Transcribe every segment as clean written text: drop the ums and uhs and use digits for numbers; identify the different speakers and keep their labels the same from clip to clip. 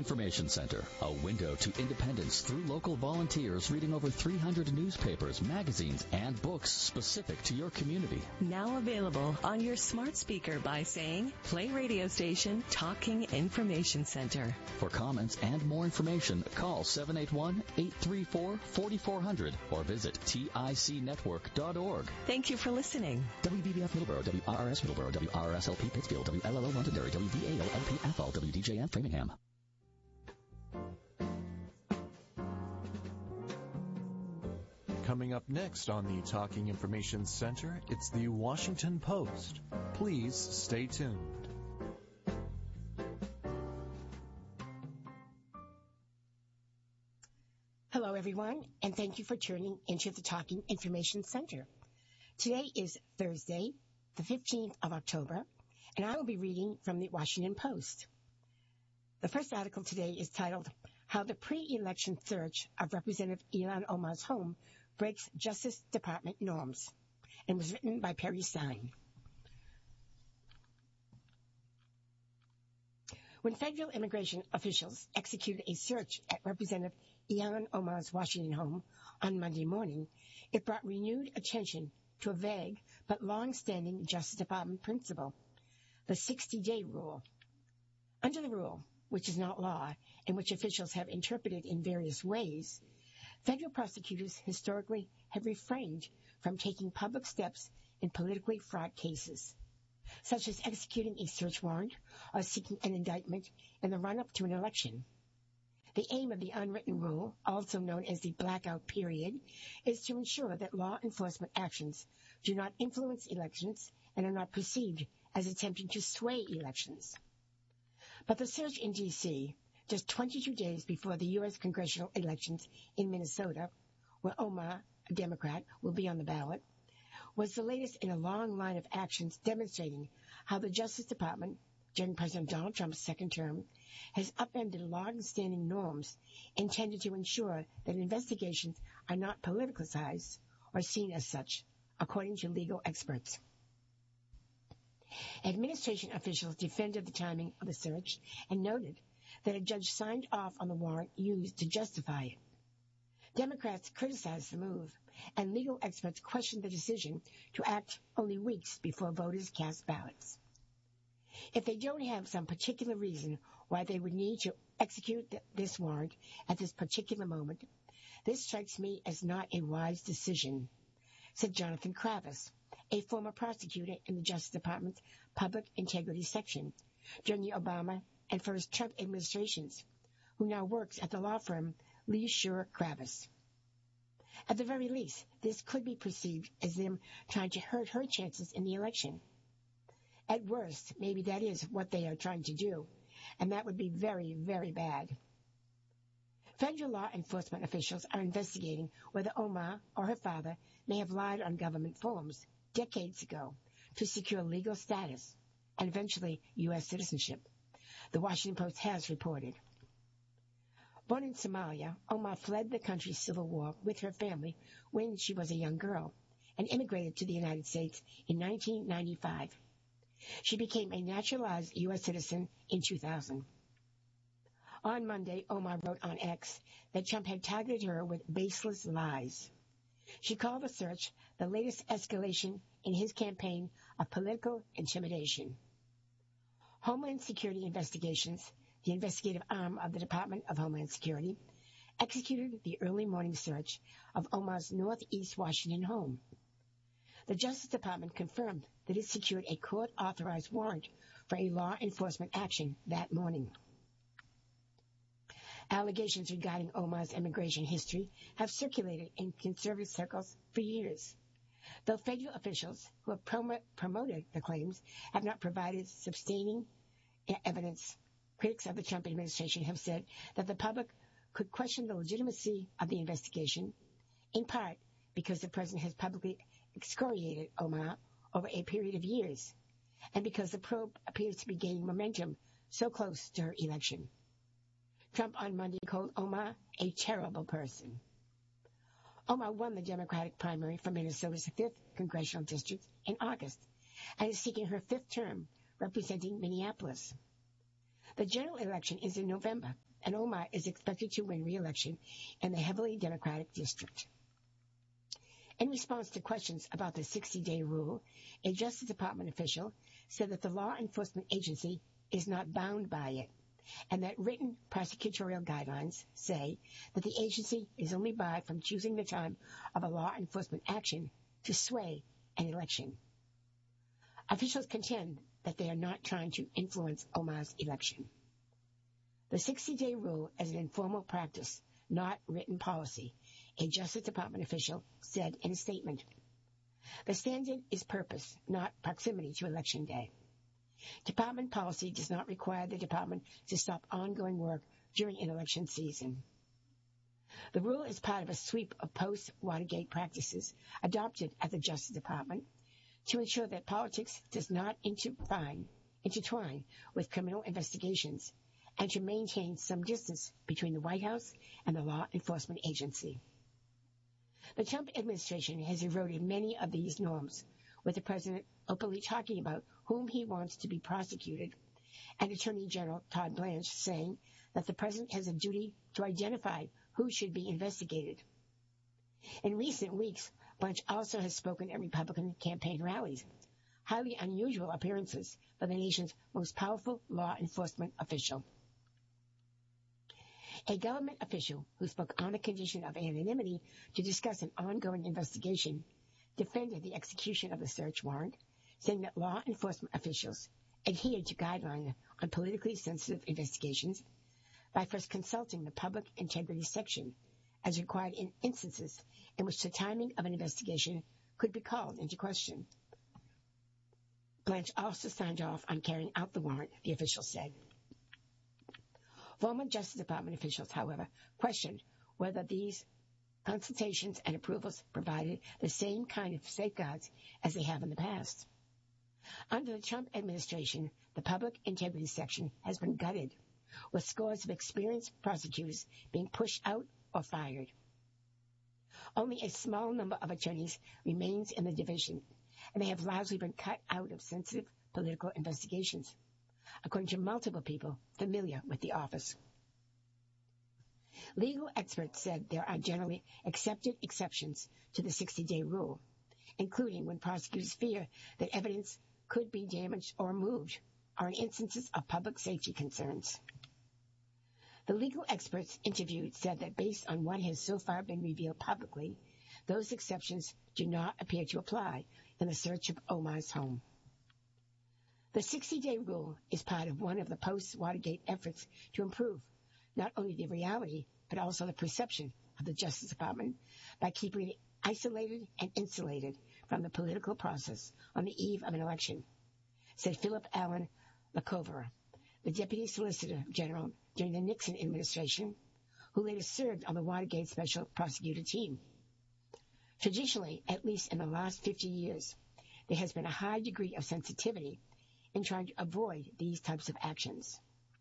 Speaker 1: Information Center, a window to independence through local volunteers reading over 300 newspapers, magazines, and books specific to your community.
Speaker 2: Now available on your smart speaker by saying, play radio station Talking Information Center.
Speaker 1: For comments and more information, call 781-834-4400 or visit ticnetwork.org.
Speaker 2: Thank you for listening.
Speaker 1: WBBF Middleborough, WRRS Middleborough, WRSLP Pittsfield, WLLO Londonderry, WVALLP Athol, WDJN Framingham.
Speaker 3: Coming up next on the Talking Information Center, it's the Washington Post. Please stay tuned.
Speaker 4: Hello, everyone, and thank you for tuning into the Talking Information Center. Today is Thursday, the 15th of October, and I will be reading from the Washington Post. The first article today is titled, How the Pre-Election Search of Representative Ilhan Omar's Home Breaks Justice Department Norms, and was written by Perry Stein. When federal immigration officials executed a search at Representative Ilhan Omar's Washington home on Monday morning, it brought renewed attention to a vague but long-standing Justice Department principle, the 60-day rule. Under the rule, which is not law, and which officials have interpreted in various ways, federal prosecutors historically have refrained from taking public steps in politically fraught cases, such as executing a search warrant or seeking an indictment in the run-up to an election. The aim of the unwritten rule, also known as the blackout period, is to ensure that law enforcement actions do not influence elections and are not perceived as attempting to sway elections. But the search in D.C., just 22 days before the U.S. congressional elections in Minnesota, where Omar, a Democrat, will be on the ballot, was the latest in a long line of actions demonstrating how the Justice Department, during President Donald Trump's second term, has upended long-standing norms intended to ensure that investigations are not politicized or seen as such, according to legal experts. Administration officials defended the timing of the search and noted that a judge signed off on the warrant used to justify it. Democrats criticized the move, and legal experts questioned the decision to act only weeks before voters cast ballots. If they don't have some particular reason why they would need to execute this warrant at this particular moment, this strikes me as not a wise decision, said Jonathan Kravis, a former prosecutor in the Justice Department's Public Integrity Section during the Obama and first Trump administrations, who now works at the law firm Lee Shur Kravis. At the very least, this could be perceived as them trying to hurt her chances in the election. At worst, maybe that is what they are trying to do, and that would be very, very bad. Federal law enforcement officials are investigating whether Omar or her father may have lied on government forms decades ago to secure legal status and eventually U.S. citizenship, the Washington Post has reported. Born in Somalia, Omar fled the country's civil war with her family when she was a young girl and immigrated to the United States in 1995. She became a naturalized U.S. citizen in 2000. On Monday, Omar wrote on X that Trump had targeted her with baseless lies. She called the search the latest escalation in his campaign of political intimidation. Homeland Security Investigations, the investigative arm of the Department of Homeland Security, executed the early morning search of Omar's Northeast Washington home. The Justice Department confirmed that it secured a court-authorized warrant for a law enforcement action that morning. Allegations regarding Omar's immigration history have circulated in conservative circles for years, though federal officials who have promoted the claims have not provided sustaining evidence. Critics of the Trump administration have said that the public could question the legitimacy of the investigation, in part because the president has publicly excoriated Omar over a period of years, and because the probe appears to be gaining momentum so close to her election. Trump on Monday called Omar a terrible person. Omar won the Democratic primary for Minnesota's 5th congressional district in August and is seeking her 5th term representing Minneapolis. The general election is in November, and Omar is expected to win re-election in the heavily Democratic district. In response to questions about the 60-day rule, a Justice Department official said that the law enforcement agency is not bound by it, and that written prosecutorial guidelines say that the agency is only barred from choosing the time of a law enforcement action to sway an election. Officials contend that they are not trying to influence Omar's election. The 60-day rule is an informal practice, not written policy, a Justice Department official said in a statement. The standard is purpose, not proximity to Election Day. Department policy does not require the department to stop ongoing work during an election season. The rule is part of a sweep of post-Watergate practices adopted at the Justice Department to ensure that politics does not intertwine with criminal investigations and to maintain some distance between the White House and the law enforcement agency. The Trump administration has eroded many of these norms, with the president openly talking about whom he wants to be prosecuted, and Attorney General Todd Blanche saying that the president has a duty to identify who should be investigated. In recent weeks, Blanche also has spoken at Republican campaign rallies, highly unusual appearances for the nation's most powerful law enforcement official. A government official who spoke on a condition of anonymity to discuss an ongoing investigation defended the execution of the search warrant, saying that law enforcement officials adhered to guidelines on politically sensitive investigations by first consulting the public integrity section, as required in instances in which the timing of an investigation could be called into question. Blanche also signed off on carrying out the warrant, the official said. Former Justice Department officials, however, questioned whether these consultations and approvals provided the same kind of safeguards as they have in the past. Under the Trump administration, the public integrity section has been gutted, with scores of experienced prosecutors being pushed out or fired. Only a small number of attorneys remains in the division, and they have largely been cut out of sensitive political investigations, according to multiple people familiar with the office. Legal experts said there are generally accepted exceptions to the 60-day rule, including when prosecutors fear that evidence could be damaged or moved, or in instances of public safety concerns. The legal experts interviewed said that based on what has so far been revealed publicly, those exceptions do not appear to apply in the search of Omar's home. The 60-day rule is part of one of the post-Watergate efforts to improve not only the reality, but also the perception of the Justice Department by keeping it isolated and insulated from the political process on the eve of an election, said Philip Allen Lacovera, the Deputy Solicitor General during the Nixon administration, who later served on the Watergate Special Prosecutor team. Traditionally, at least in the last 50 years, there has been a high degree of sensitivity in trying to avoid these types of actions.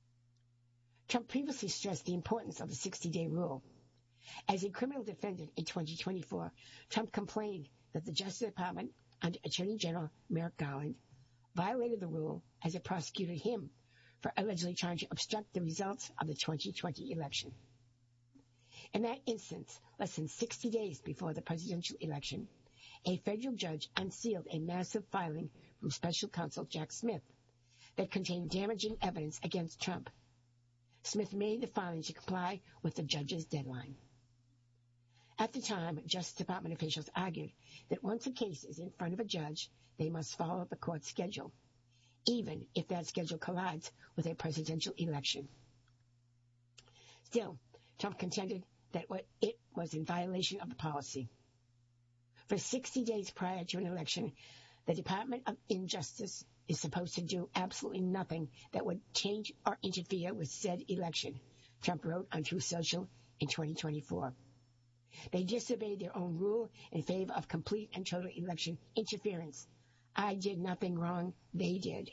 Speaker 4: Trump previously stressed the importance of the 60-day rule. As a criminal defendant in 2024, Trump complained that the Justice Department, under Attorney General Merrick Garland, violated the rule as it prosecuted him for allegedly trying to obstruct the results of the 2020 election. In that instance, less than 60 days before the presidential election, a federal judge unsealed a massive filing from special counsel Jack Smith that contained damaging evidence against Trump. Smith made the filing to comply with the judge's deadline. At the time, Justice Department officials argued that once a case is in front of a judge, they must follow the court schedule, even if that schedule collides with a presidential election. Still, Trump contended that it was in violation of the policy. For 60 days prior to an election, the Department of Justice is supposed to do absolutely nothing that would change or interfere with said election, Trump wrote on Truth Social in 2024. They disobeyed their own rule in favor of complete and total election interference. I did nothing wrong, they did.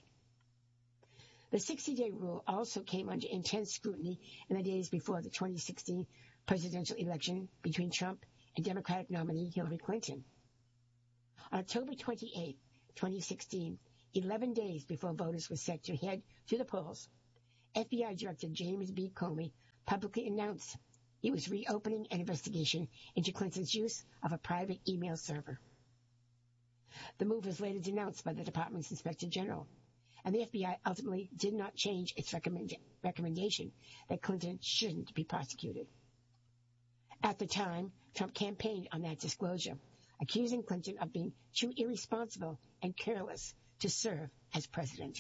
Speaker 4: The 60-day rule also came under intense scrutiny in the days before the 2016 presidential election between Trump and Democratic nominee Hillary Clinton. On October 28, 2016, 11 days before voters were set to head to the polls, FBI Director James B. Comey publicly announced he was reopening an investigation into Clinton's use of a private email server. The move was later denounced by the department's Inspector General, and the FBI ultimately did not change its recommendation that Clinton shouldn't be prosecuted. At the time, Trump campaigned on that disclosure, accusing Clinton of being too irresponsible and careless to serve as president.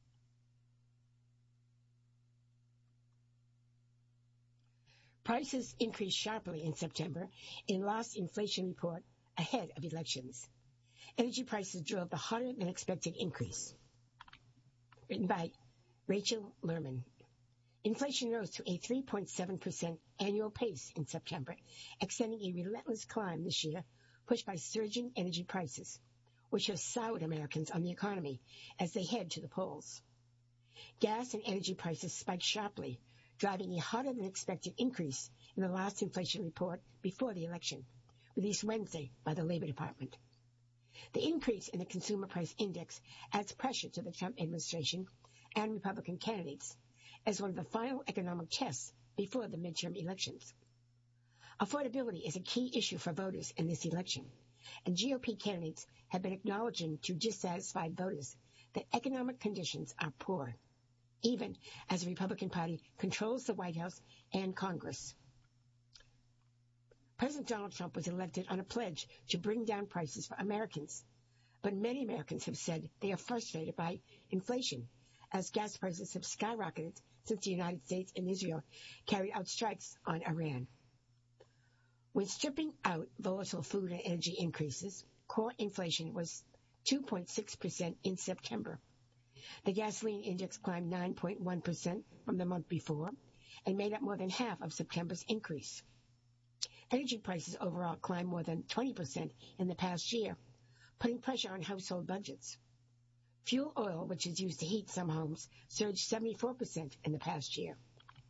Speaker 4: Prices increased sharply in September in last inflation report ahead of elections. Energy prices drove the hotter-than-expected increase. Written by Rachel Lerman. Inflation rose to a 3.7% annual pace in September, extending a relentless climb this year, pushed by surging energy prices, which have soured Americans on the economy as they head to the polls. Gas and energy prices spiked sharply, driving a hotter-than-expected increase in the last inflation report before the election, released Wednesday by the Labor Department. The increase in the Consumer Price Index adds pressure to the Trump administration and Republican candidates as one of the final economic tests before the midterm elections. Affordability is a key issue for voters in this election, and GOP candidates have been acknowledging to dissatisfied voters that economic conditions are poor, even as the Republican Party controls the White House and Congress. President Donald Trump was elected on a pledge to bring down prices for Americans, but many Americans have said they are frustrated by inflation, as gas prices have skyrocketed since the United States and Israel carried out strikes on Iran. When stripping out volatile food and energy increases, core inflation was 2.6% in September. The gasoline index climbed 9.1% from the month before and made up more than half of September's increase. Energy prices overall climbed more than 20% in the past year, putting pressure on household budgets. Fuel oil, which is used to heat some homes, surged 74% in the past year.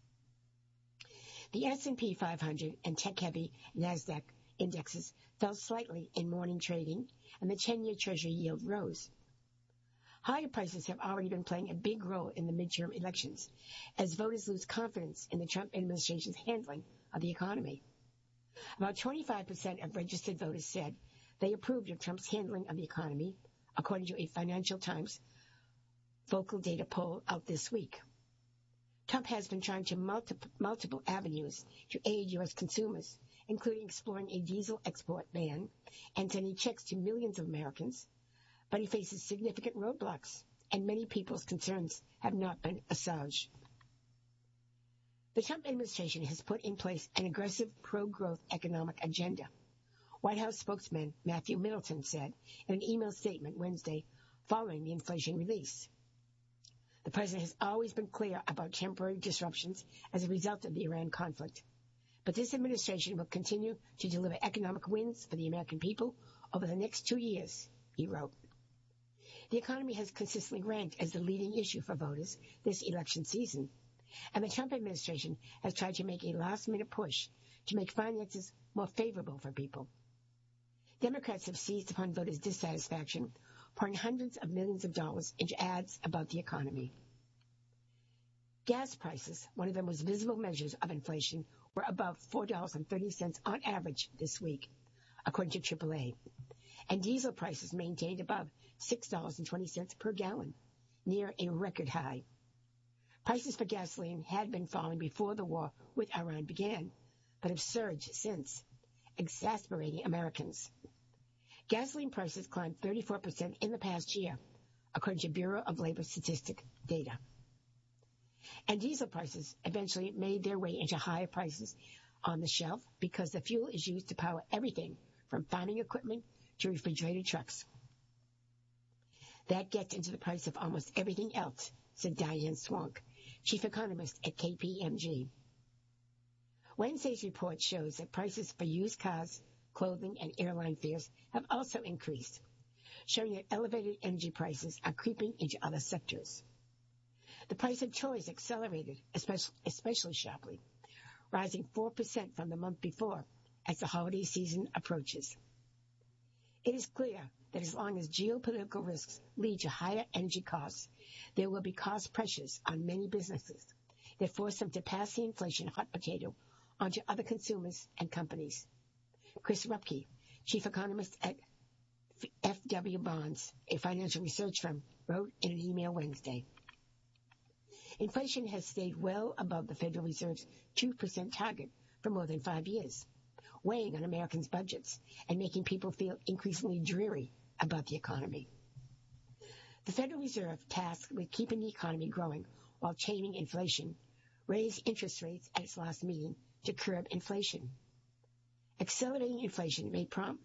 Speaker 4: The S&P 500 and tech-heavy NASDAQ indexes fell slightly in morning trading, and the 10-year Treasury yield rose. Higher prices have already been playing a big role in the midterm elections, as voters lose confidence in the Trump administration's handling of the economy. About 25% of registered voters said they approved of Trump's handling of the economy, according to a Financial Times Focal Data poll out this week. Trump has been trying to multiple avenues to aid U.S. consumers, including exploring a diesel export ban and sending checks to millions of Americans, but he faces significant roadblocks, and many people's concerns have not been assuaged. The Trump administration has put in place an aggressive pro-growth economic agenda, White House spokesman Matthew Middleton said in an email statement Wednesday following the inflation release. The president has always been clear about temporary disruptions as a result of the Iran conflict, but this administration will continue to deliver economic wins for the American people over the next 2 years, he wrote. The economy has consistently ranked as the leading issue for voters this election season, and the Trump administration has tried to make a last-minute push to make finances more favorable for people. Democrats have seized upon voters' dissatisfaction, pouring hundreds of millions of dollars into ads about the economy. Gas prices, one of the most visible measures of inflation, were above $4.30 on average this week, according to AAA. And diesel prices maintained above $6.20 per gallon, near a record high. Prices for gasoline had been falling before the war with Iran began, but have surged since, exasperating Americans. Gasoline prices climbed 34% in the past year, according to Bureau of Labor Statistic data. And diesel prices eventually made their way into higher prices on the shelf because the fuel is used to power everything from farming equipment to refrigerated trucks. That gets into the price of almost everything else, said Diane Swank, chief economist at KPMG. Wednesday's report shows that prices for used cars, clothing, and airline fares have also increased, showing that elevated energy prices are creeping into other sectors. The price of toys accelerated, especially sharply, rising 4% from the month before as the holiday season approaches. It is clear that as long as geopolitical risks lead to higher energy costs, there will be cost pressures on many businesses that force them to pass the inflation hot potato onto other consumers and companies. Chris Rupke, chief economist at FW Bonds, a financial research firm, wrote in an email Wednesday. Inflation has stayed well above the Federal Reserve's 2% target for more than 5 years, weighing on Americans' budgets and making people feel increasingly dreary about the economy. The Federal Reserve, tasked with keeping the economy growing while taming inflation, raised interest rates at its last meeting to curb inflation. Accelerating inflation may prompt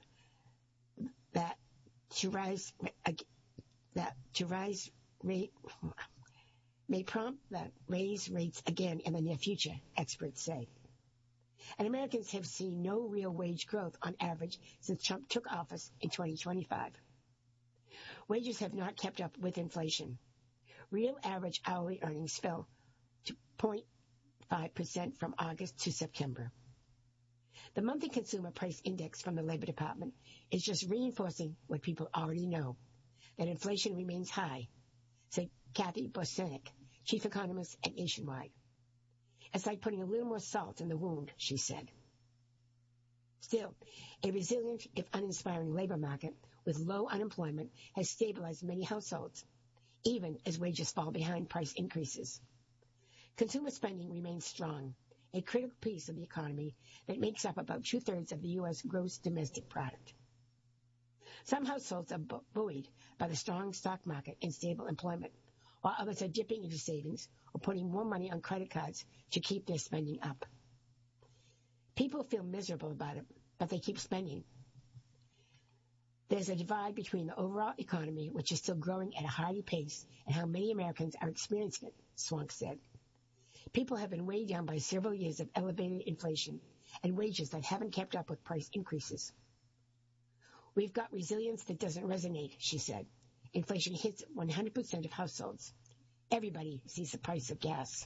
Speaker 4: raise rates again in the near future, experts say. And Americans have seen no real wage growth on average since Trump took office in 2025. Wages have not kept up with inflation. Real average hourly earnings fell to 0.5% from August to September. The monthly consumer price index from the Labor Department is just reinforcing what people already know, that inflation remains high, said Kathy Bosanek, chief economist at Nationwide. It's like putting a little more salt in the wound, she said. Still, a resilient, if uninspiring labor market with low unemployment has stabilized many households, even as wages fall behind price increases. Consumer spending remains strong, a critical piece of the economy that makes up about 2/3 of the U.S. gross domestic product. Some households are buoyed by the strong stock market and stable employment, while others are dipping into savings or putting more money on credit cards to keep their spending up. People feel miserable about it, but they keep spending. There's a divide between the overall economy, which is still growing at a hearty pace, and how many Americans are experiencing it, Swank said. People have been weighed down by several years of elevated inflation and wages that haven't kept up with price increases. We've got resilience that doesn't resonate, she said. Inflation hits 100% of households. Everybody sees the price of gas.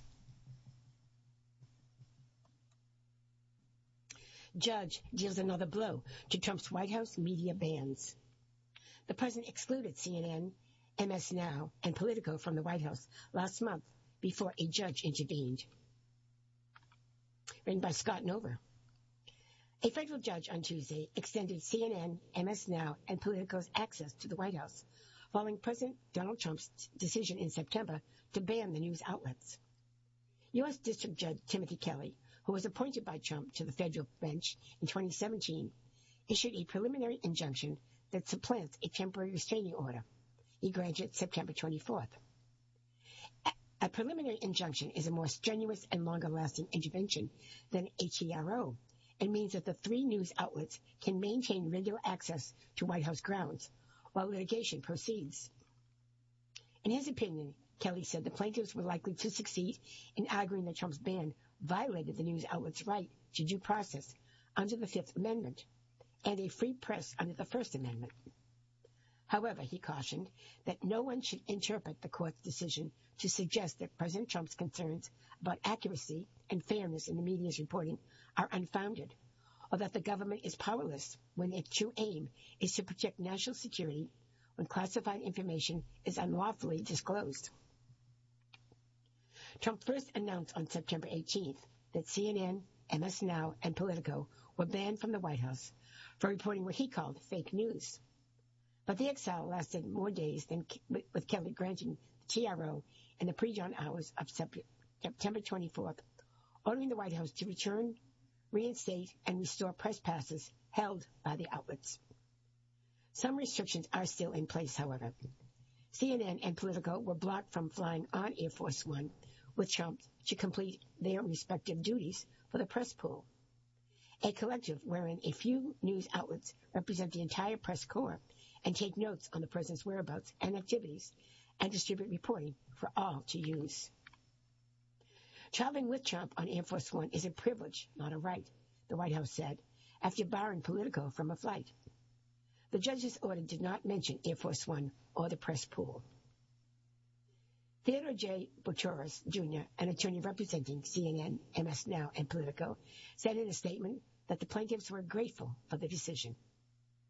Speaker 4: Judge deals another blow to Trump's White House media bans. The president excluded CNN, MS Now, and Politico from the White House last month before a judge intervened. Written by Scott Nover. A federal judge on Tuesday extended CNN, MS Now, and Politico's access to the White House, following President Donald Trump's decision in September to ban the news outlets. U.S. District Judge Timothy Kelly, who was appointed by Trump to the federal bench in 2017, issued a preliminary injunction that supplants a temporary restraining order. He granted September 24th. A preliminary injunction is a more strenuous and longer-lasting intervention than a TRO, and means that the three news outlets can maintain regular access to White House grounds while litigation proceeds. In his opinion, Kelly said the plaintiffs were likely to succeed in arguing that Trump's ban violated the news outlet's right to due process under the Fifth Amendment and a free press under the First Amendment. However, he cautioned that no one should interpret the court's decision to suggest that President Trump's concerns about accuracy and fairness in the media's reporting are unfounded, or that the government is powerless when its true aim is to protect national security when classified information is unlawfully disclosed. Trump first announced on September 18th that CNN, MS Now, and Politico were banned from the White House for reporting what he called fake news. But the exile lasted more days than with Kelly granting the TRO in the pre-dawn hours of September 24th, ordering the White House to return, reinstate, and restore press passes held by the outlets. Some restrictions are still in place, however. CNN and Politico were blocked from flying on Air Force One with Trump to complete their respective duties for the press pool, a collective wherein a few news outlets represent the entire press corps and take notes on the president's whereabouts and activities and distribute reporting for all to use. Traveling with Trump on Air Force One is a privilege, not a right, the White House said, after barring Politico from a flight. The judge's order did not mention Air Force One or the press pool. Theodore J. Boutross, Jr., an attorney representing CNN, MS Now, and Politico, said in a statement that the plaintiffs were grateful for the decision.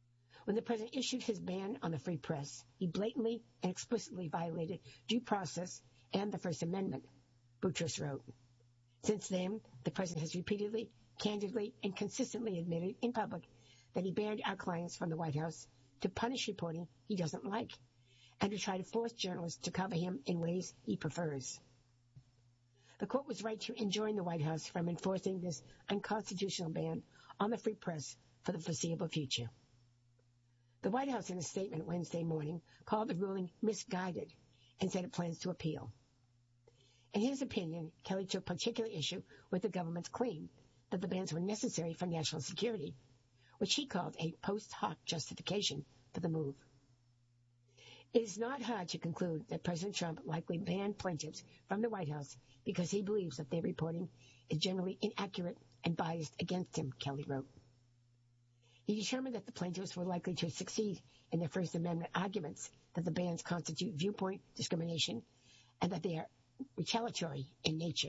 Speaker 4: When the president issued his ban on the free press, he blatantly and explicitly violated due process and the First Amendment, Boutros wrote. Since then, the president has repeatedly, candidly, and consistently admitted in public that he banned our clients from the White House to punish reporting he doesn't like and to try to force journalists to cover him in ways he prefers. The court was right to enjoin the White House from enforcing this unconstitutional ban on the free press for the foreseeable future. The White House, in a statement Wednesday morning, called the ruling misguided and said it plans to appeal. In his opinion, Kelly took particular issue with the government's claim that the bans were necessary for national security, which he called a post hoc justification for the move. It is not hard to conclude that President Trump likely banned plaintiffs from the White House because he believes that their reporting is generally inaccurate and biased against him, Kelly wrote. He determined that the plaintiffs were likely to succeed in their First Amendment arguments that the bans constitute viewpoint discrimination and that they are retaliatory in nature.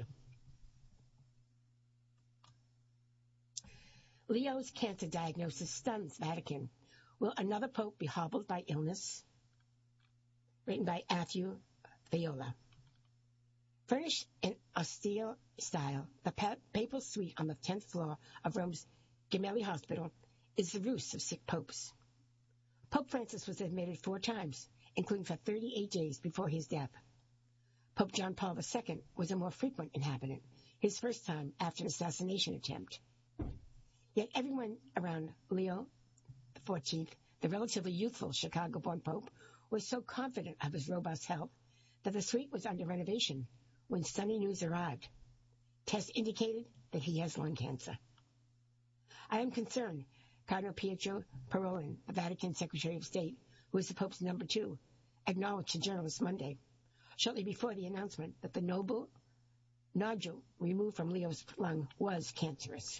Speaker 4: Leo's cancer diagnosis stuns Vatican. Will another pope be hobbled by illness? Written by Matthew Viola. Furnished in austere style, the papal suite on the 10th floor of Rome's Gemelli Hospital is the roost of sick popes. Pope Francis was admitted 4 times, including for 38 days before his death. Pope John Paul II was a more frequent inhabitant, his first time after an assassination attempt. Yet everyone around Leo XIV, the relatively youthful Chicago-born pope, was so confident of his robust health that the suite was under renovation when stunning news arrived. Tests indicated that he has lung cancer. I am concerned, Cardinal Pietro Parolin, the Vatican Secretary of State, who is the Pope's number 2, acknowledged to journalists Monday, shortly before the announcement that the nodule removed from Leo's lung was cancerous.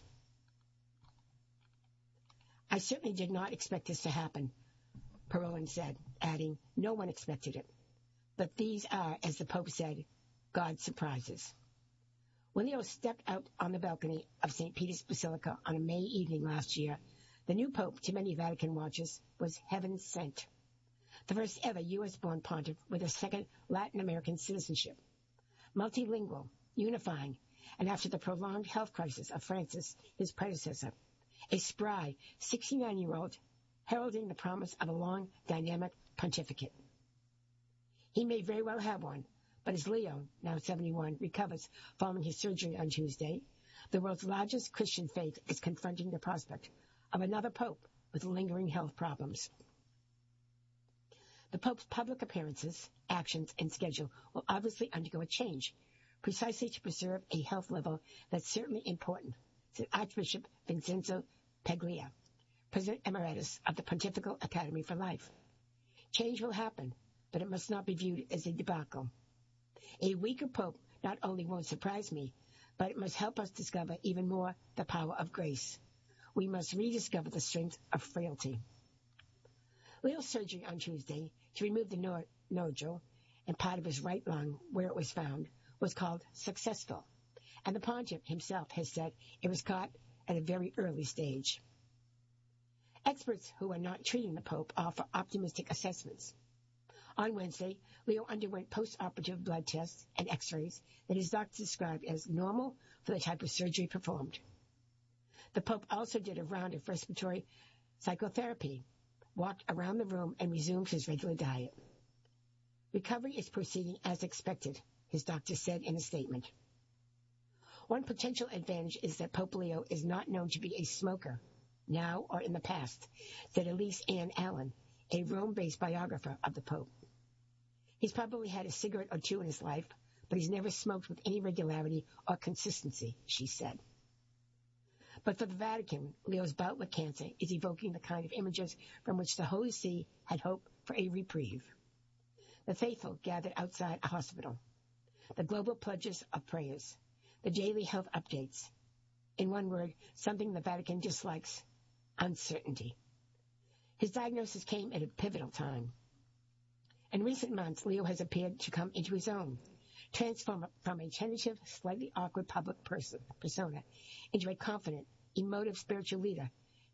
Speaker 4: I certainly did not expect this to happen, Parolin said, adding, no one expected it. But these are, as the Pope said, God's surprises. When Leo stepped out on the balcony of St. Peter's Basilica on a May evening last year, the new Pope, to many Vatican watchers, was heaven sent. The first ever U.S.-born pontiff with a second Latin American citizenship. Multilingual, unifying, and after the prolonged health crisis of Francis, his predecessor, a spry 69-year-old heralding the promise of a long, dynamic pontificate. He may very well have one, but as Leo, now 71, recovers following his surgery on Tuesday, the world's largest Christian faith is confronting the prospect of another pope with lingering health problems. The Pope's public appearances, actions, and schedule will obviously undergo a change, precisely to preserve a health level that's certainly important, said Archbishop Vincenzo Paglia, President Emeritus of the Pontifical Academy for Life. Change will happen, but it must not be viewed as a debacle. A weaker Pope not only won't surprise me, but it must help us discover even more the power of grace. We must rediscover the strength of frailty. Leo's surgery on Tuesday to remove the nodule and part of his right lung where it was found was called successful, and the pontiff himself has said it was caught at a very early stage. Experts who are not treating the Pope offer optimistic assessments. On Wednesday, Leo underwent post-operative blood tests and x-rays that his doctor described as normal for the type of surgery performed. The Pope also did a round of respiratory psychotherapy, walked around the room, and resumed his regular diet. Recovery is proceeding as expected, his doctor said in a statement. One potential advantage is that Pope Leo is not known to be a smoker, now or in the past, said Elise Ann Allen, a Rome-based biographer of the Pope. He's probably had a cigarette or 2 in his life, but he's never smoked with any regularity or consistency, she said. But for the Vatican, Leo's bout with cancer is evoking the kind of images from which the Holy See had hoped for a reprieve. The faithful gathered outside a hospital. The global pledges of prayers. The daily health updates. In one word, something the Vatican dislikes: uncertainty. His diagnosis came at a pivotal time. In recent months, Leo has appeared to come into his own, transformed from a tentative, slightly awkward public persona into a confident, emotive spiritual leader,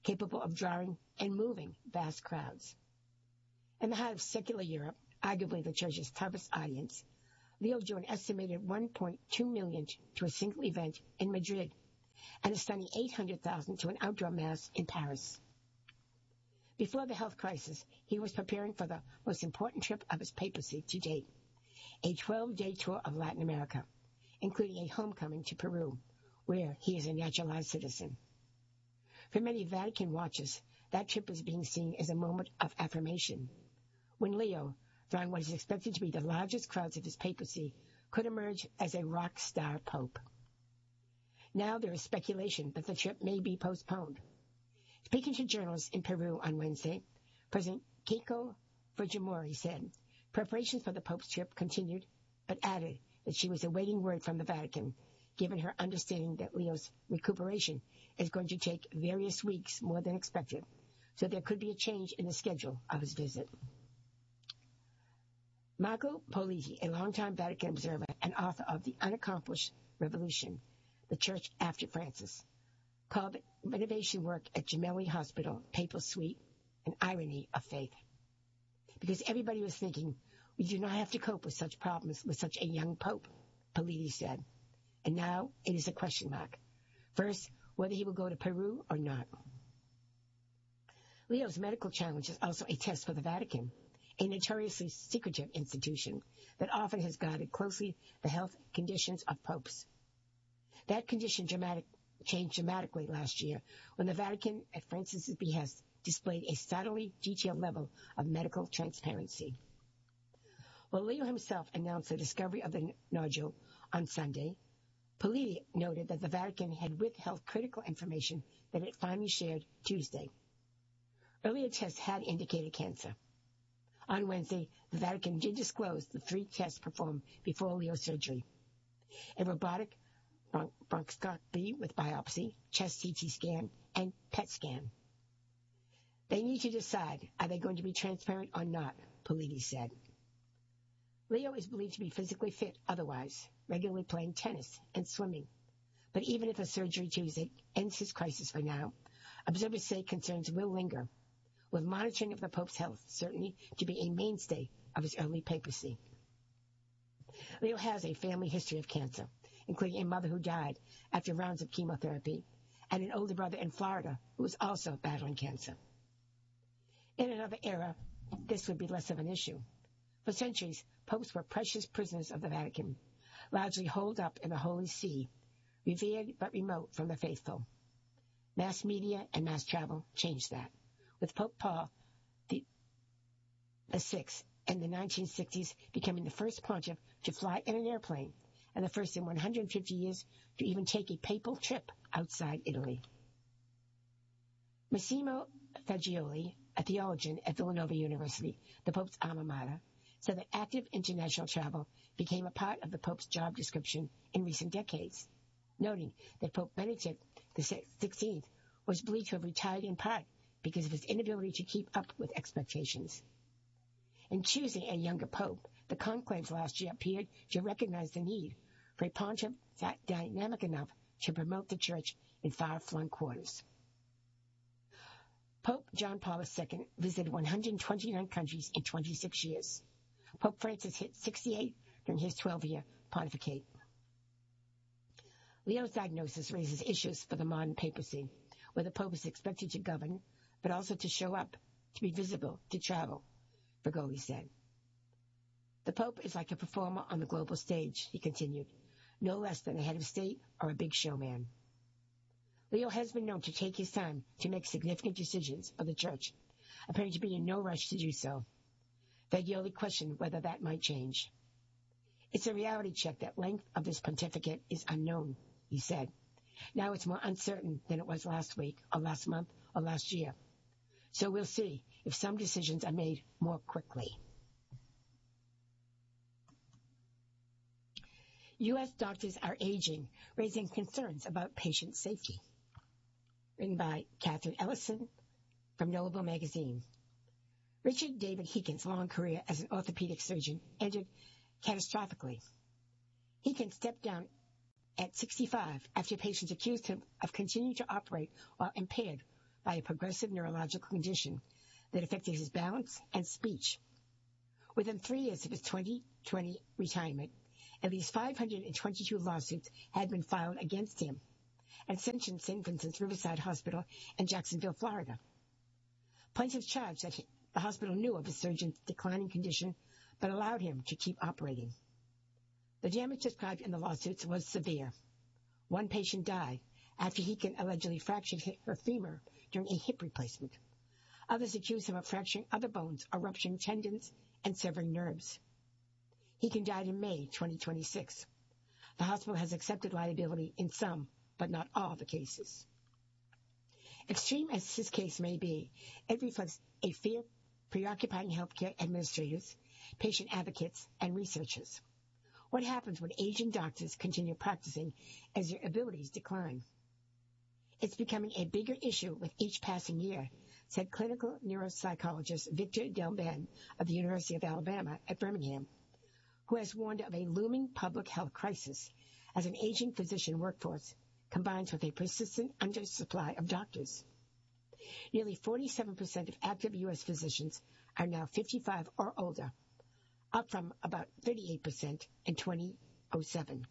Speaker 4: capable of drawing and moving vast crowds. In the heart of secular Europe, arguably the church's toughest audience, Leo drew an estimated 1.2 million to a single event in Madrid and a stunning 800,000 to an outdoor mass in Paris. Before the health crisis, he was preparing for the most important trip of his papacy to date, a 12-day tour of Latin America, including a homecoming to Peru, where he is a naturalized citizen. For many Vatican watchers, that trip is being seen as a moment of affirmation, when Leo, drawing what is expected to be the largest crowds of his papacy, could emerge as a rock star pope. Now there is speculation that the trip may be postponed. Speaking to journalists in Peru on Wednesday, President Keiko Fujimori said preparations for the Pope's trip continued, but added that she was awaiting word from the Vatican, given her understanding that Leo's recuperation is going to take various weeks more than expected, so there could be a change in the schedule of his visit. Marco Politi, a longtime Vatican observer and author of The Unaccomplished Revolution, The Church After Francis, called the renovation work at Gemelli Hospital, Papal Suite, an irony of faith. Because everybody was thinking, we do not have to cope with such problems with such a young pope, Politi said. And now it is a question mark. First, whether he will go to Peru or not. Leo's medical challenge is also a test for the Vatican, a notoriously secretive institution that often has guarded closely the health conditions of popes. That condition changed dramatically last year when the Vatican, at Francis's behest, displayed a subtly detailed level of medical transparency. While Leo himself announced the discovery of the nodule on Sunday, Politi noted that the Vatican had withheld critical information that it finally shared Tuesday. Earlier tests had indicated cancer. On Wednesday, the Vatican did disclose the 3 tests performed before Leo's surgery: a robotic bronchoscopy with biopsy, chest CT scan, and PET scan. They need to decide, are they going to be transparent or not, Politi said. Leo is believed to be physically fit otherwise, regularly playing tennis and swimming. But even if a surgery Tuesday ends his crisis for now, observers say concerns will linger, with monitoring of the Pope's health certainly to be a mainstay of his early papacy. Leo has a family history of cancer, including a mother who died after rounds of chemotherapy, and an older brother in Florida who was also battling cancer. In another era, this would be less of an issue. For centuries, popes were precious prisoners of the Vatican, largely holed up in the Holy See, revered but remote from the faithful. Mass media and mass travel changed that, with Pope Paul VI in the 1960s becoming the first pontiff to fly in an airplane and the first in 150 years to even take a papal trip outside Italy. Massimo Fagioli, a theologian at Villanova University, the Pope's alma mater, said that active international travel became a part of the Pope's job description in recent decades, noting that Pope Benedict XVI was believed to have retired in part because of his inability to keep up with expectations. In choosing a younger pope, the conclaves last year appeared to recognize the need for a pontiff dynamic enough to promote the church in far-flung quarters. Pope John Paul II visited 129 countries in 26 years. Pope Francis hit 68 during his 12-year pontificate. Leo's diagnosis raises issues for the modern papacy, where the Pope is expected to govern, but also to show up, to be visible, to travel, Bergoglio said. The Pope is like a performer on the global stage, he continued, no less than a head of state or a big showman. Leo has been known to take his time to make significant decisions for the Church, appearing to be in no rush to do so. Fagioli questioned whether that might change. It's a reality check that length of this pontificate is unknown, he said. Now it's more uncertain than it was last week, or last month, or last year. So we'll see if some decisions are made more quickly. U.S. doctors are aging, raising concerns about patient safety. Written by Catherine Ellison from Knowable Magazine. Richard David Heakin's long career as an orthopedic surgeon ended catastrophically. Heakin stepped down at 65 after patients accused him of continuing to operate while impaired, by a progressive neurological condition that affected his balance and speech. Within 3 years of his 2020 retirement, at least 522 lawsuits had been filed against him at Ascension St. Vincent's Riverside Hospital in Jacksonville, Florida. Plaintiffs charged that the hospital knew of his surgeon's declining condition but allowed him to keep operating. The damage described in the lawsuits was severe. One patient died after he allegedly fractured her femur during a hip replacement. Others accused him of fracturing other bones or rupturing tendons and severing nerves. He died in May 2026. The hospital has accepted liability in some, but not all, the cases. Extreme as his case may be, it reflects a fear preoccupying healthcare administrators, patient advocates, and researchers. What happens when aging doctors continue practicing as their abilities decline? It's becoming a bigger issue with each passing year, said clinical neuropsychologist Victor Delben of the University of Alabama at Birmingham, who has warned of a looming public health crisis as an aging physician workforce combines with a persistent undersupply of doctors. Nearly 47% of active U.S. physicians are now 55 or older, up from about 38% in 2007.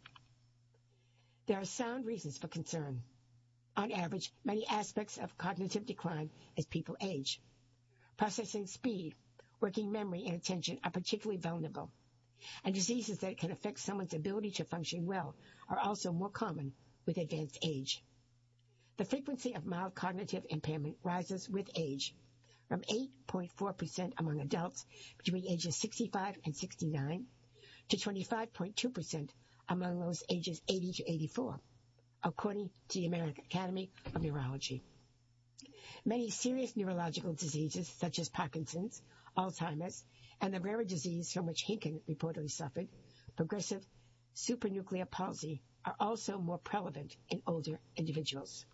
Speaker 4: There are sound reasons for concern. On average, many aspects of cognitive decline as people age. Processing speed, working memory, and attention are particularly vulnerable, and diseases that can affect someone's ability to function well are also more common with advanced age. The frequency of mild cognitive impairment rises with age, from 8.4% among adults between ages 65 and 69 to 25.2% among those ages 80 to 84, according to the American Academy of Neurology. Many serious neurological diseases, such as Parkinson's, Alzheimer's, and the rare disease from which Hinken reportedly suffered, progressive supranuclear palsy, are also more prevalent in older individuals.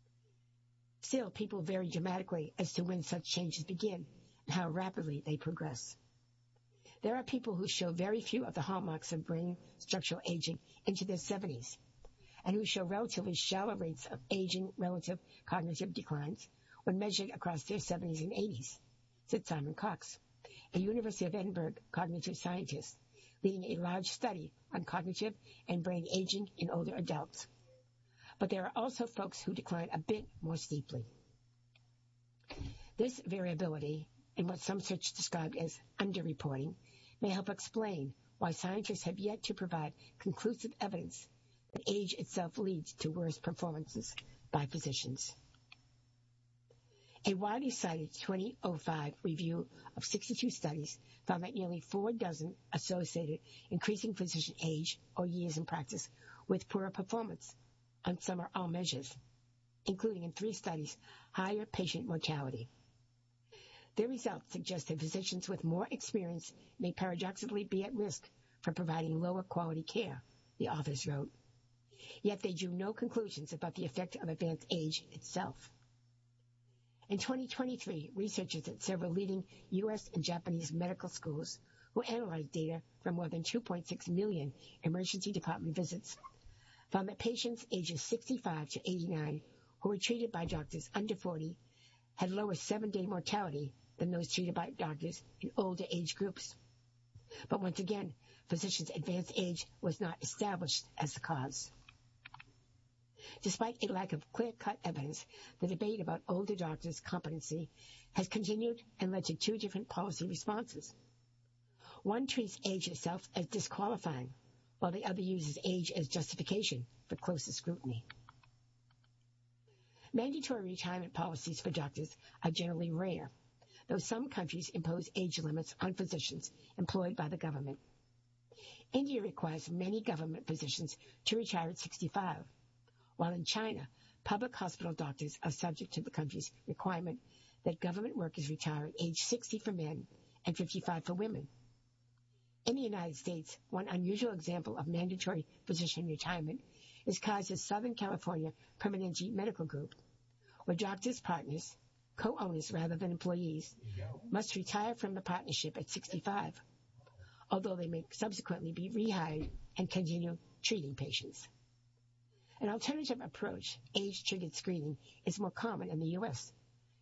Speaker 4: Still, people vary dramatically as to when such changes begin and how rapidly they progress. There are people who show very few of the hallmarks of brain structural aging into their 70s, and who show relatively shallow rates of aging relative cognitive declines when measured across their 70s and 80s, said Simon Cox, a University of Edinburgh cognitive scientist, leading a large study on cognitive and brain aging in older adults. But there are also folks who decline a bit more steeply. This variability, in what some search described as underreporting, may help explain why scientists have yet to provide conclusive evidence that age itself leads to worse performances by physicians. A widely cited 2005 review of 62 studies found that nearly 4 dozen associated increasing physician age or years in practice with poorer performance on some or all measures, including in 3 studies, higher patient mortality. Their results suggest that physicians with more experience may paradoxically be at risk for providing lower quality care, the authors wrote. Yet they drew no conclusions about the effect of advanced age itself. In 2023, researchers at several leading U.S. and Japanese medical schools, who analyzed data from more than 2.6 million emergency department visits, found that patients ages 65 to 89 who were treated by doctors under 40 had lower 7-day mortality than those treated by doctors in older age groups. But once again, physicians' advanced age was not established as the cause. Despite a lack of clear-cut evidence, the debate about older doctors' competency has continued and led to 2 different policy responses. One treats age itself as disqualifying, while the other uses age as justification for closer scrutiny. Mandatory retirement policies for doctors are generally rare, though some countries impose age limits on physicians employed by the government. India requires many government physicians to retire at 65, while in China, public hospital doctors are subject to the country's requirement that government workers retire at age 60 for men and 55 for women. In the United States, one unusual example of mandatory physician retirement is Kaiser's Southern California Permanente Medical Group, where doctors' partners, co-owners rather than employees, must retire from the partnership at 65, although they may subsequently be rehired and continue treating patients. An alternative approach, age-triggered screening, is more common in the U.S.,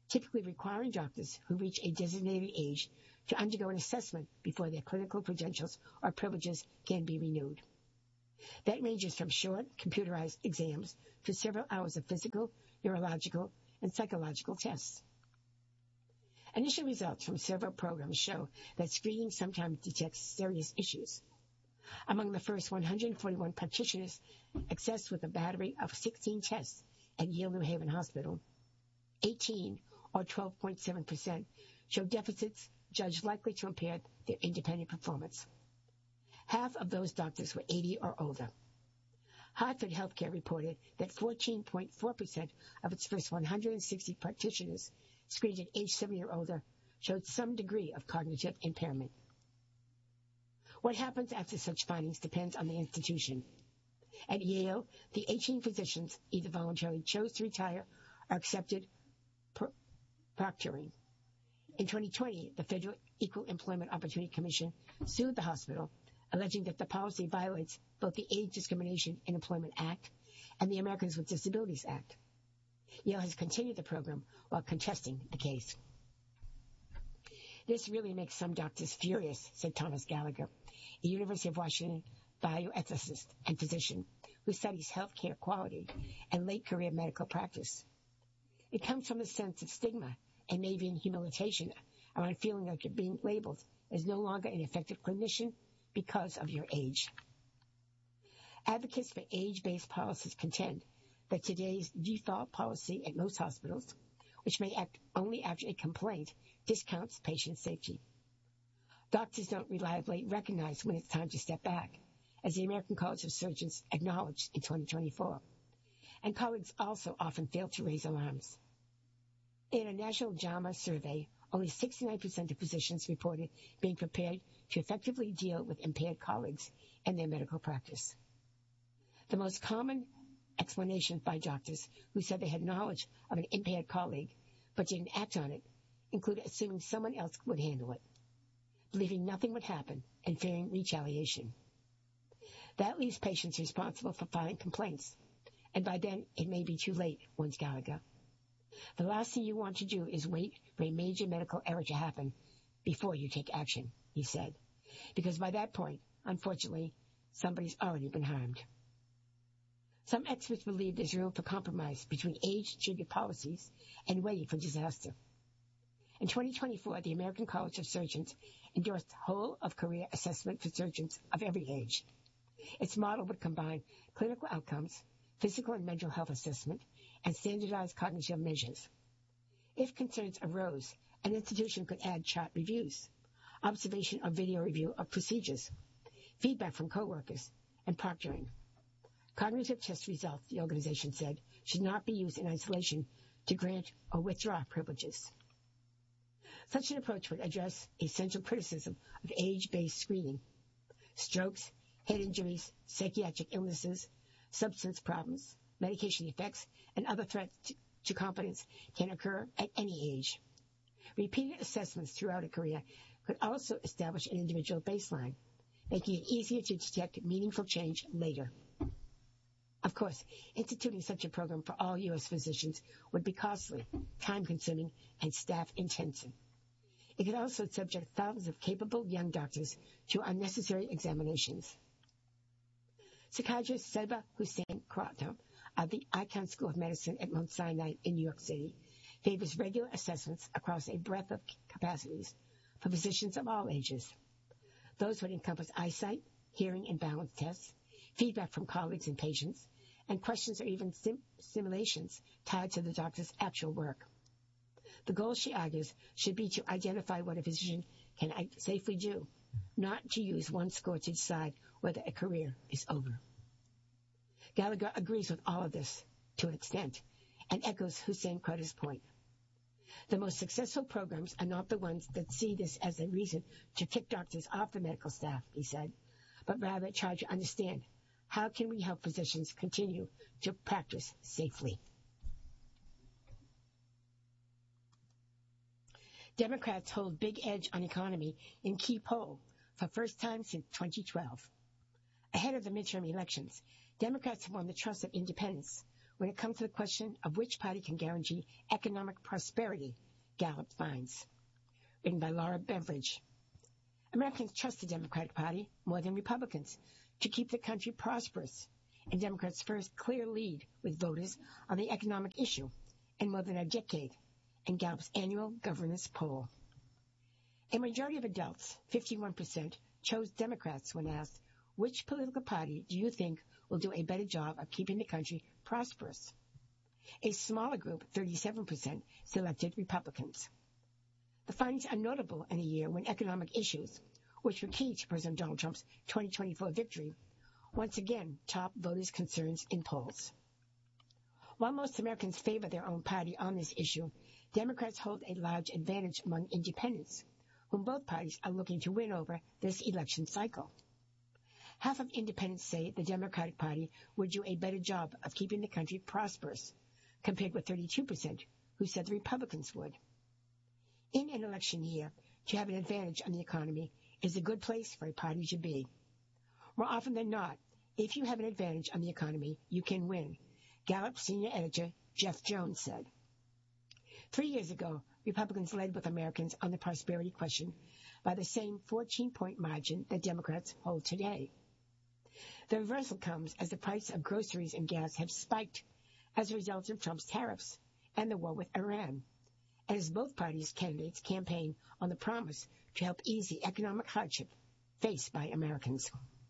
Speaker 4: typically requiring doctors who reach a designated age to undergo an assessment before their clinical credentials or privileges can be renewed. That ranges from short, computerized exams to several hours of physical, neurological, and psychological tests. Initial results from several programs show that screening sometimes detects serious issues. Among the first 141 practitioners accessed with a battery of 16 tests at Yale New Haven Hospital, 18, or 12.7%, showed deficits judged likely to impair their independent performance. Half of those doctors were 80 or older. Hartford Healthcare reported that 14.4% of its first 160 practitioners screened at age 70 or older showed some degree of cognitive impairment. What happens after such findings depends on the institution. At Yale, the 18 physicians either voluntarily chose to retire or accepted proctoring. In 2020, the Federal Equal Employment Opportunity Commission sued the hospital, alleging that the policy violates both the Age Discrimination in Employment Act and the Americans with Disabilities Act. Yale has continued the program while contesting the case. This really makes some doctors furious, said Thomas Gallagher, a University of Washington bioethicist and physician who studies healthcare quality and late career medical practice. It comes from a sense of stigma and maybe in humiliation around feeling like you're being labeled as no longer an effective clinician because of your age. Advocates for age-based policies contend that today's default policy at most hospitals, which may act only after a complaint, discounts patient safety. Doctors don't reliably recognize when it's time to step back, as the American College of Surgeons acknowledged in 2024. And colleagues also often fail to raise alarms. In a National JAMA survey, only 69% of physicians reported being prepared to effectively deal with impaired colleagues in their medical practice. The most common explanation by doctors who said they had knowledge of an impaired colleague but didn't act on it included assuming someone else would handle it, believing nothing would happen, and fearing retaliation. That leaves patients responsible for filing complaints, and by then it may be too late, warns Gallagher. The last thing you want to do is wait for a major medical error to happen before you take action, he said, because by that point, unfortunately, somebody's already been harmed. Some experts believe there's room for compromise between age-triggered policies and waiting for disaster. In 2024, the American College of Surgeons endorsed whole-of-career assessment for surgeons of every age. Its model would combine clinical outcomes, physical and mental health assessment, and standardized cognitive measures. If concerns arose, an institution could add chart reviews, observation or video review of procedures, feedback from coworkers, and proctoring. Cognitive test results, the organization said, should not be used in isolation to grant or withdraw privileges. Such an approach would address a central criticism of age-based screening. Strokes, head injuries, psychiatric illnesses, substance problems, medication effects, and other threats to competence can occur at any age. Repeated assessments throughout a career could also establish an individual baseline, making it easier to detect meaningful change later. Of course, instituting such a program for all U.S. physicians would be costly, time-consuming, and staff-intensive. It could also subject thousands of capable young doctors to unnecessary examinations. Psychiatrist Seba Hussein Kratna of the Icahn School of Medicine at Mount Sinai in New York City favors regular assessments across a breadth of capacities for physicians of all ages. Those would encompass eyesight, hearing and balance tests, feedback from colleagues and patients, and questions or even simulations tied to the doctor's actual work. The goal, she argues, should be to identify what a physician can safely do, not to use one score to decide whether a career is over. Gallagher agrees with all of this to an extent and echoes Hussein Kratna's point. The most successful programs are not the ones that see this as a reason to kick doctors off the medical staff, he said, but rather try to understand how can we help physicians continue to practice safely. Democrats hold big edge on economy in key poll for first time since 2012. Ahead of the midterm elections, Democrats have won the trust of independents when it comes to the question of which party can guarantee economic prosperity, Gallup finds. Written by Laura Beveridge. Americans trust the Democratic Party more than Republicans to keep the country prosperous, and Democrats' first clear lead with voters on the economic issue in more than a decade in Gallup's annual governance poll. A majority of adults, 51%, chose Democrats when asked, which political party do you think will do a better job of keeping the country prosperous? A smaller group, 37%, selected Republicans. The findings are notable in a year when economic issues, which were key to President Donald Trump's 2024 victory, once again topped voters' concerns in polls. While most Americans favor their own party on this issue, Democrats hold a large advantage among independents, whom both parties are looking to win over this election cycle. Half of independents say the Democratic Party would do a better job of keeping the country prosperous, compared with 32% who said the Republicans would. In an election year, to have an advantage on the economy is a good place for a party to be. More often than not, if you have an advantage on the economy, you can win, Gallup senior editor Jeff Jones said. 3 years ago, Republicans led with Americans on the prosperity question by the same 14-point margin that Democrats hold today. The reversal comes as the price of groceries and gas have spiked as a result of Trump's tariffs and the war with Iran, and as both parties' candidates campaign on the promise to help ease the economic hardship faced by Americans.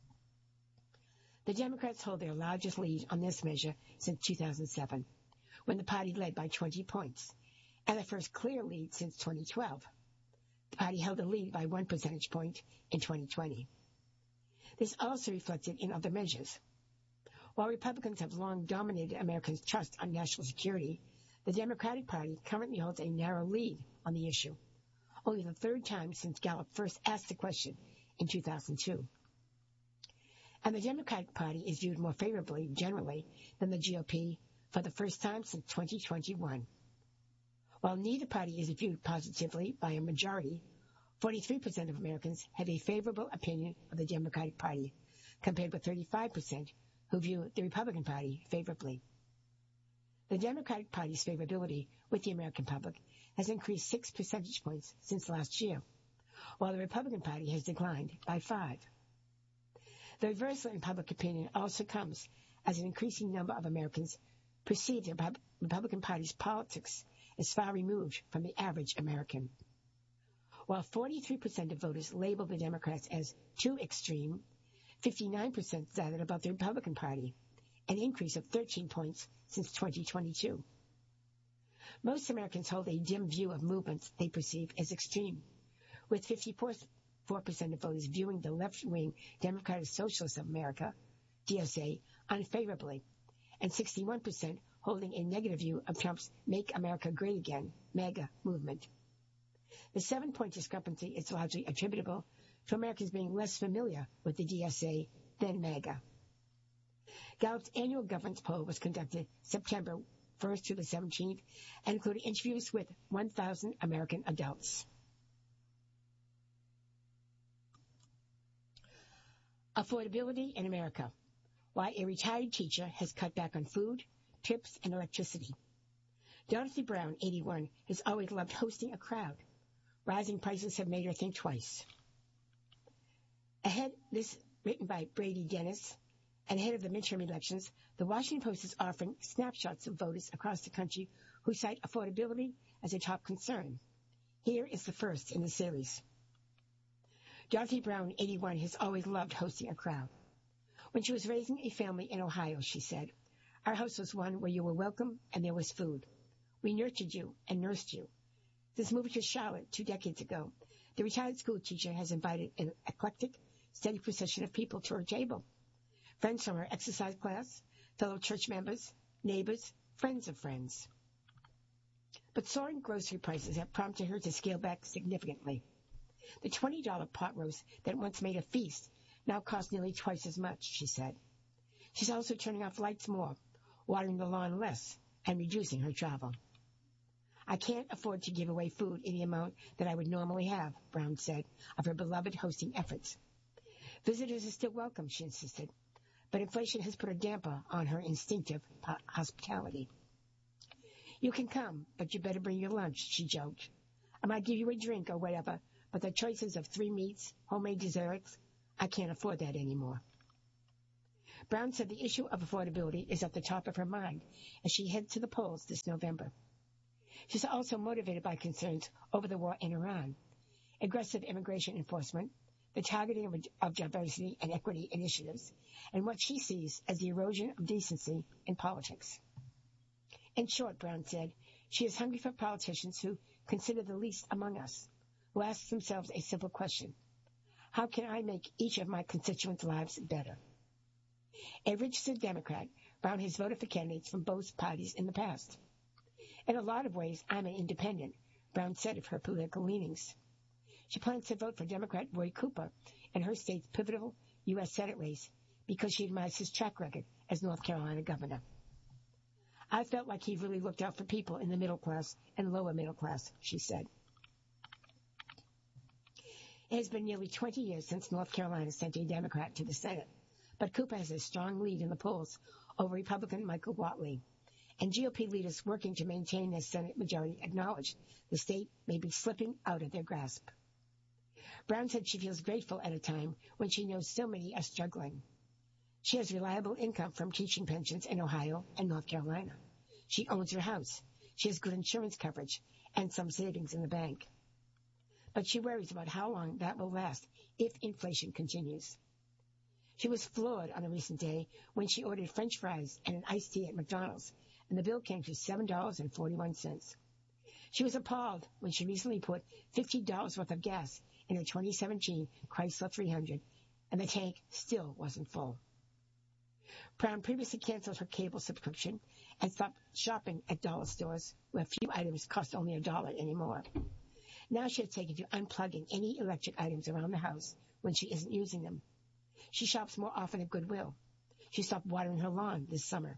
Speaker 4: The Democrats hold their largest lead on this measure since 2007, when the party led by 20 points, and the first clear lead since 2012. The party held a lead by 1 percentage point in 2020. This also reflected in other measures. While Republicans have long dominated Americans' trust on national security, the Democratic Party currently holds a narrow lead on the issue, only the third time since Gallup first asked the question in 2002. And the Democratic Party is viewed more favorably, generally, than the GOP for the first time since 2021. While neither party is viewed positively by a majority, 43% of Americans have a favorable opinion of the Democratic Party, compared with 35% who view the Republican Party favorably. The Democratic Party's favorability with the American public has increased 6 percentage points since last year, while the Republican Party has declined by 5. The reversal in public opinion also comes as an increasing number of Americans perceive the Republican Party's politics as far removed from the average American. While 43% of voters label the Democrats as too extreme, 59% said about the Republican Party, an increase of 13 points since 2022. Most Americans hold a dim view of movements they perceive as extreme, with 54% of voters viewing the left-wing Democratic Socialists of America, DSA, unfavorably, and 61% holding a negative view of Trump's Make America Great Again, MAGA, movement. The 7-point discrepancy is largely attributable to Americans being less familiar with the DSA than MAGA. Gallup's annual governance poll was conducted September 1st to the 17th and included interviews with 1,000 American adults. Affordability in America. Why a retired teacher has cut back on food, trips, and electricity. Dorothy Brown, 81, has always loved hosting a crowd. Rising prices have made her think twice. This written by Brady Dennis, and ahead of the midterm elections, the Washington Post is offering snapshots of voters across the country who cite affordability as a top concern. Here is the first in the series. Dorothy Brown, 81, has always loved hosting a crowd. When she was raising a family in Ohio, she said, "Our house was one where you were welcome and there was food. We nurtured you and nursed you. Since moving to Charlotte 2 decades ago, the retired school teacher has invited an eclectic, steady procession of people to her table. Friends from her exercise class, fellow church members, neighbors, friends of friends." But soaring grocery prices have prompted her to scale back significantly. The $20 pot roast that once made a feast now costs nearly twice as much, she said. She's also turning off lights more, watering the lawn less, and reducing her travel. "I can't afford to give away food in the amount that I would normally have," Brown said of her beloved hosting efforts. "Visitors are still welcome," she insisted, but inflation has put a damper on her instinctive hospitality. You can come, but you better bring your lunch, she joked. I might give you a drink or whatever, but the choices of 3 meats, homemade desserts, I can't afford that anymore. Brown said the issue of affordability is at the top of her mind as she heads to the polls this November. She's also motivated by concerns over the war in Iran, aggressive immigration enforcement, the targeting of diversity and equity initiatives, and what she sees as the erosion of decency in politics. In short, Brown said, she is hungry for politicians who consider the least among us, who ask themselves a simple question. How can I make each of my constituents' lives better? A registered Democrat, Brown has voted for candidates from both parties in the past. In a lot of ways, I'm an independent, Brown said of her political leanings. She plans to vote for Democrat Roy Cooper in her state's pivotal U.S. Senate race because she admires his track record as North Carolina governor. I felt like he really looked out for people in the middle class and lower middle class, she said. It has been nearly 20 years since North Carolina sent a Democrat to the Senate, but Cooper has a strong lead in the polls over Republican Michael Whatley, and GOP leaders working to maintain their Senate majority acknowledge the state may be slipping out of their grasp. Brown said she feels grateful at a time when she knows so many are struggling. She has reliable income from teaching pensions in Ohio and North Carolina. She owns her house. She has good insurance coverage and some savings in the bank. But she worries about how long that will last if inflation continues. She was floored on a recent day when she ordered French fries and an iced tea at McDonald's, and the bill came to $7.41. She was appalled when she recently put $50 worth of gas in her 2017 Chrysler 300, and the tank still wasn't full. Brown previously canceled her cable subscription and stopped shopping at dollar stores where few items cost only $1 anymore. Now she has taken to unplugging any electric items around the house when she isn't using them. She shops more often at Goodwill. She stopped watering her lawn this summer.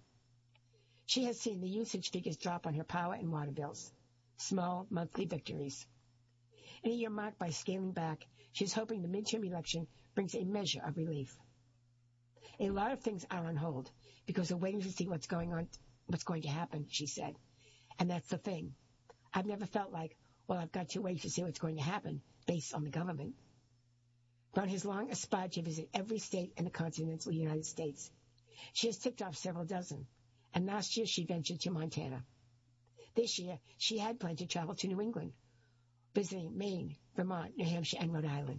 Speaker 4: She has seen the usage figures drop on her power and water bills. Small monthly victories. In a year marked by scaling back, she's hoping the midterm election brings a measure of relief. A lot of things are on hold because we're waiting to see what's going to happen, she said. And that's the thing. I've never felt like, well, I've got to wait to see what's going to happen based on the government. Brown has long aspired to visit every state in the continental United States. She has ticked off several dozen, and last year she ventured to Montana. This year, she had planned to travel to New England, visiting Maine, Vermont, New Hampshire, and Rhode Island.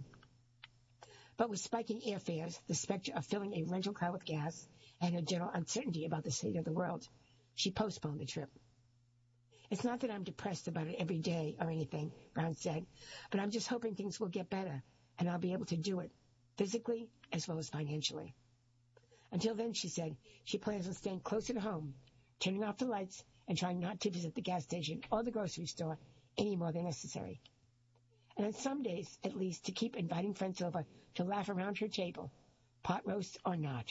Speaker 4: But with spiking airfares, the specter of filling a rental car with gas, and her general uncertainty about the state of the world, she postponed the trip. It's not that I'm depressed about it every day or anything, Brown said, but I'm just hoping things will get better, and I'll be able to do it, physically as well as financially. Until then, she said, she plans on staying closer to home, turning off the lights, and trying not to visit the gas station or the grocery store any more than necessary. And on some days, at least, to keep inviting friends over to laugh around her table, pot roast or not.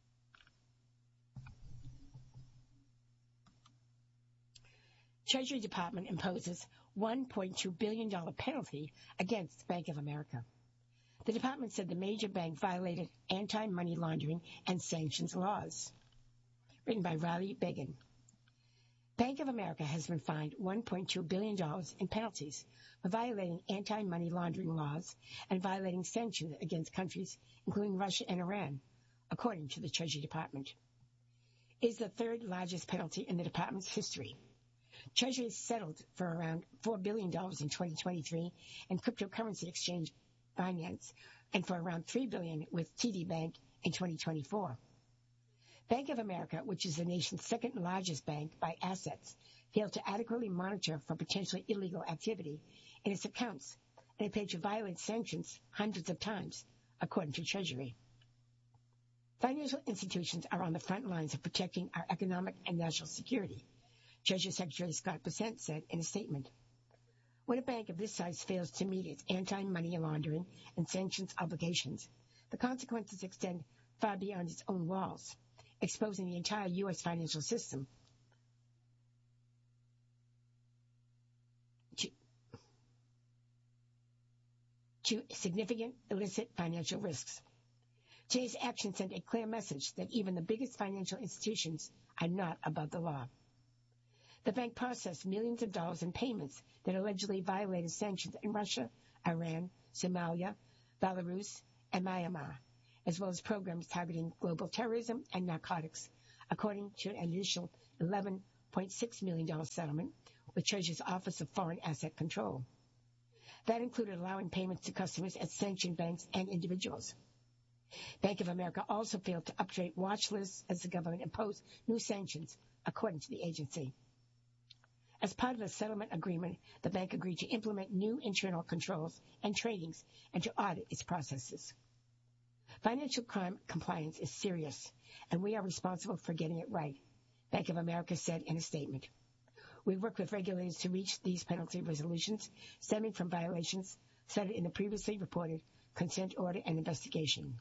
Speaker 4: Treasury Department imposes $1.2 billion penalty against Bank of America. The department said the major bank violated anti-money laundering and sanctions laws. Written by Riley Began. Bank of America has been fined $1.2 billion in penalties for violating anti-money laundering laws and violating sanctions against countries, including Russia and Iran, according to the Treasury Department. It is the third largest penalty in the department's history. Treasury settled for around $4 billion in 2023 in cryptocurrency exchange finance and for around $3 billion with TD Bank in 2024. Bank of America, which is the nation's second largest bank by assets, failed to adequately monitor for potentially illegal activity in its accounts and appeared to violate sanctions hundreds of times, according to Treasury. Financial institutions are on the front lines of protecting our economic and national security, Treasury Secretary Scott Bessent said in a statement. When a bank of this size fails to meet its anti-money laundering and sanctions obligations, the consequences extend far beyond its own walls, exposing the entire U.S. financial system to significant illicit financial risks. Today's action sent a clear message that even the biggest financial institutions are not above the law. The bank processed millions of dollars in payments that allegedly violated sanctions in Russia, Iran, Somalia, Belarus, and Myanmar, as well as programs targeting global terrorism and narcotics, according to an initial $11.6 million settlement with Treasury's Office of Foreign Asset Control. That included allowing payments to customers at sanctioned banks and individuals. Bank of America also failed to update watch lists as the government imposed new sanctions, according to the agency. As part of the settlement agreement, the bank agreed to implement new internal controls and trainings and to audit its processes. Financial crime compliance is serious, and we are responsible for getting it right, Bank of America said in a statement. We work with regulators to reach these penalty resolutions stemming from violations cited in the previously reported consent order and investigation.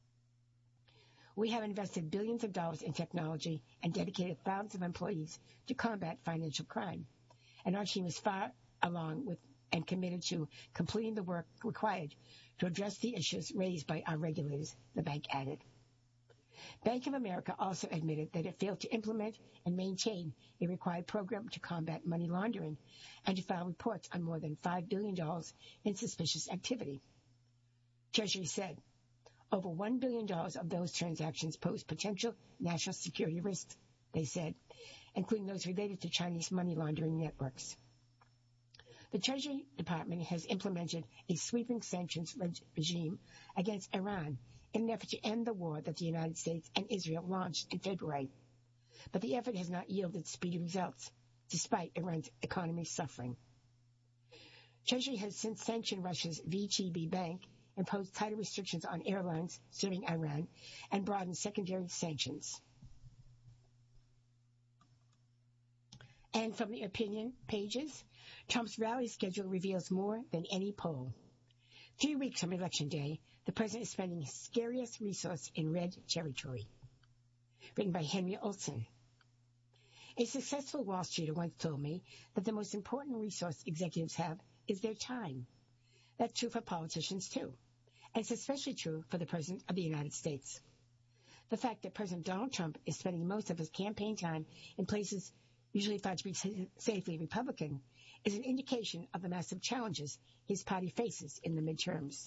Speaker 4: We have invested billions of dollars in technology and dedicated thousands of employees to combat financial crime, and our team is far along with and committed to completing the work required to address the issues raised by our regulators, the bank added. Bank of America also admitted that it failed to implement and maintain a required program to combat money laundering and to file reports on more than $5 billion in suspicious activity. Treasury said over $1 billion of those transactions pose potential national security risks, they said, including those related to Chinese money laundering networks. The Treasury Department has implemented a sweeping sanctions regime against Iran in an effort to end the war that the United States and Israel launched in February. But the effort has not yielded speedy results, despite Iran's economy suffering. Treasury has since sanctioned Russia's VTB Bank, imposed tighter restrictions on airlines serving Iran, and broadened secondary sanctions. And from the opinion pages, Trump's rally schedule reveals more than any poll. 3 weeks from Election Day, the president is spending his scariest resource in red territory. Written by Henry Olson. A successful Wall Streeter once told me that the most important resource executives have is their time. That's true for politicians, too. And it's especially true for the President of the United States. The fact that President Donald Trump is spending most of his campaign time in places usually thought to be safely Republican is an indication of the massive challenges his party faces in the midterms.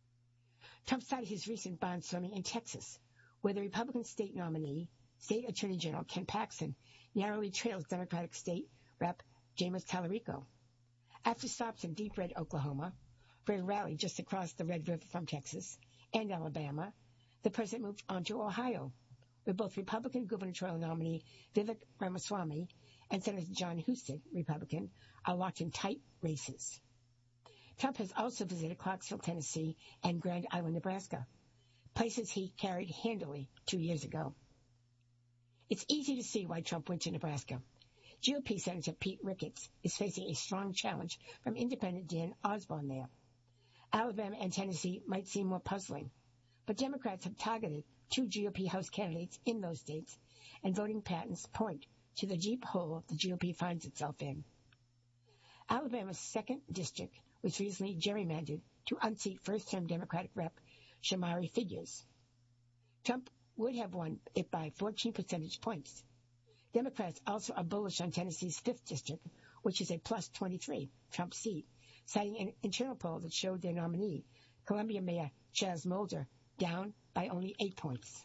Speaker 4: Trump started his recent barnstorming in Texas, where the Republican state nominee, State Attorney General Ken Paxton, narrowly trails Democratic State Rep. James Talarico. After stops in deep red Oklahoma, for a rally just across the Red River from Texas, and Alabama, the president moved on to Ohio, where both Republican gubernatorial nominee Vivek Ramaswamy and Senator John Husted, Republican, are locked in tight races. Trump has also visited Clarksville, Tennessee, and Grand Island, Nebraska, places he carried handily 2 years ago. It's easy to see why Trump went to Nebraska. GOP Senator Pete Ricketts is facing a strong challenge from independent Dan Osborne there. Alabama and Tennessee might seem more puzzling, but Democrats have targeted 2 GOP House candidates in those states, and voting patterns point to the deep hole the GOP finds itself in. Alabama's 2nd District was recently gerrymandered to unseat first-term Democratic Rep. Shamari Figures. Trump would have won it by 14 percentage points. Democrats also are bullish on Tennessee's 5th District, which is a plus 23 Trump seat, citing an internal poll that showed their nominee, Columbia Mayor Chaz Mulder, down by only 8 points.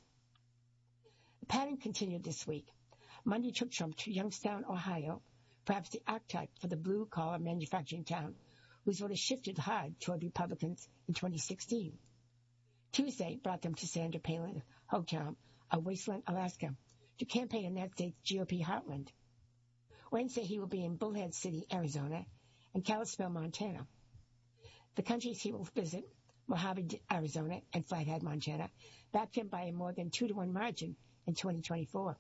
Speaker 4: The pattern continued this week. Monday took Trump to Youngstown, Ohio, perhaps the archetype for the blue-collar manufacturing town, whose voters shifted hard toward Republicans in 2016. Tuesday brought them to Sandra Palin's hometown of Wasteland, Alaska, to campaign in that state's GOP heartland. Wednesday he will be in Bullhead City, Arizona, and Kalispell, Montana. The countries he will visit, Mojave, Arizona, and Flathead, Montana, backed him by a more than 2-to-1 margin in 2024.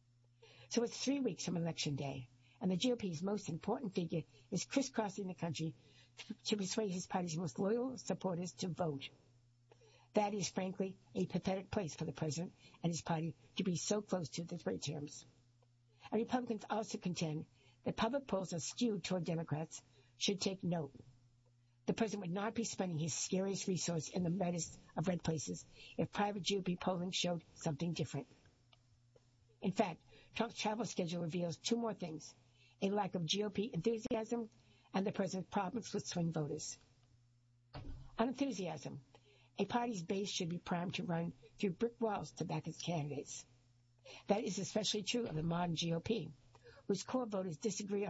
Speaker 4: So it's 3 weeks from Election Day, and the GOP's most important figure is crisscrossing the country to persuade his party's most loyal supporters to vote. That is, frankly, a pathetic place for the president and his party to be so close to the midterms. And Republicans also contend that public polls are skewed toward Democrats should take note. The president would not be spending his scariest resource in the reddest of red places if private GOP polling showed something different. In fact, Trump's travel schedule reveals two more things: a lack of GOP enthusiasm and the president's problems with swing voters. On enthusiasm, a party's base should be primed to run through brick walls to back its candidates. That is especially true of the modern GOP, whose core voters disagree